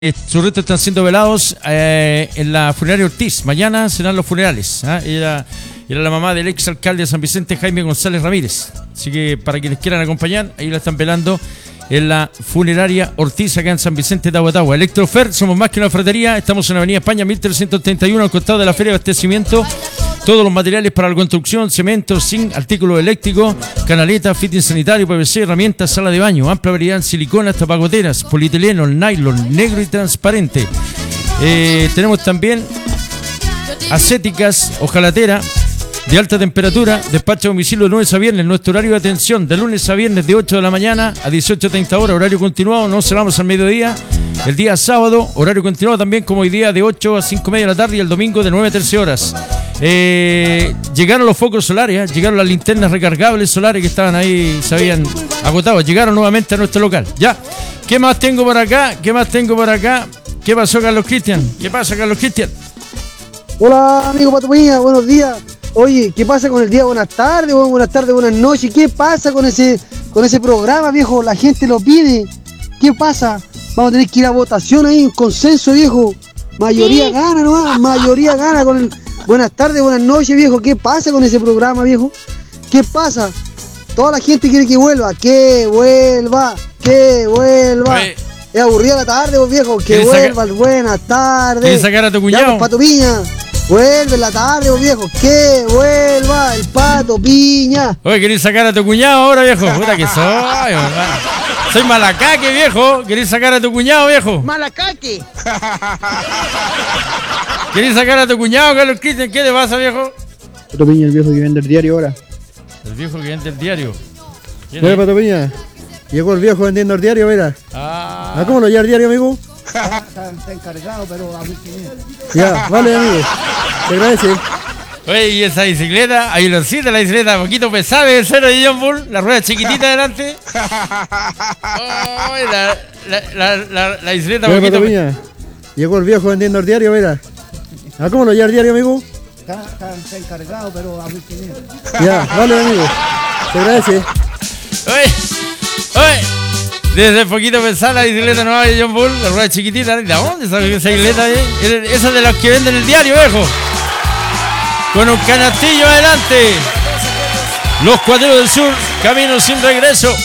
Sus restos están siendo velados en la funeraria Ortiz. Mañana serán los funerales. Era la mamá del ex alcalde de San Vicente, Jaime González Ramírez. Así que para quienes quieran acompañar, ahí la están velando en la funeraria Ortiz, acá en San Vicente de Aguatagua. Electrofer, somos más que una ferretería. Estamos en la avenida España 1331, al costado de la Feria de Abastecimiento. Todos los materiales para la construcción, cemento, zinc, artículos eléctricos, canaletas, fitting sanitario, PVC, herramientas, sala de baño, amplia variedad en siliconas, tapagoteras, polietileno, nylon, negro y transparente. Tenemos también acéticas, hojalatera de alta temperatura, despacho a domicilio de lunes a viernes. Nuestro horario de atención de lunes a viernes de 8 de la mañana a 18:30 horas, horario continuado, no cerramos al mediodía. El día sábado, horario continuado también como hoy día de 8 a 5:30 de la tarde, y el domingo de 9 a 13 horas. Llegaron los focos solares, llegaron las linternas recargables solares que estaban ahí, se habían agotado, llegaron nuevamente a nuestro local. Ya, ¿qué más tengo por acá? ¿Qué pasó, Carlos Cristian? ¿Qué pasa, Carlos Cristian? Hola, amigo Pato Peña, buenos días. Oye, ¿qué pasa con el día? Buenas tardes, buenas noches. ¿Qué pasa con ese programa, viejo? La gente lo pide. ¿Qué pasa? Vamos a tener que ir a votación ahí, un consenso, viejo. Mayoría gana nomás, mayoría gana con el buenas tardes, buenas noches, viejo. ¿Qué pasa con ese programa, viejo? ¿Qué pasa? Toda la gente quiere que vuelva, que vuelva. Oye, es aburrida la tarde, viejo, que vuelva, buenas tardes. ¿Quieres sacar a tu cuñado? Ya, Pato Piña. Vuelve la tarde, viejo, que vuelva el Pato Piña. Oye, ¿querés sacar a tu cuñado ahora, viejo? Puta que soy, ¿verdad? Soy malacaque, viejo. ¿Querés sacar a tu cuñado, viejo? Malacaque. ¿Querés sacar a tu cuñado, Carlos Cristian? ¿Qué te pasa, viejo? Pato Piña, el viejo que vende el diario ahora. El viejo que vende el diario. Mira, Pato Piña, llegó el viejo vendiendo el diario, mira. ¿Cómo lo lleva el diario, amigo? Está encargado, pero a 1500. Ya, vale, amigo. Te agradece. Oye, y esa bicicleta, ahí lo siente la bicicleta, un poquito pesada, el cero de John Bull, la rueda chiquitita adelante. Oye, la bicicleta un poquito pesada. Llegó el viejo vendiendo el diario, mira. ¿Cómo lo lleva el diario, amigo? Está encargado, pero a 1500. Ya, vale, amigo. Te agradece. Oye. Desde poquito pensar la bicicleta nueva de John Bull, la rueda chiquitita. ¿De dónde sale esa bicicleta? Esa es de las que venden el diario, viejo. Con un canastillo adelante. Los Cuateros del Sur, camino sin regreso.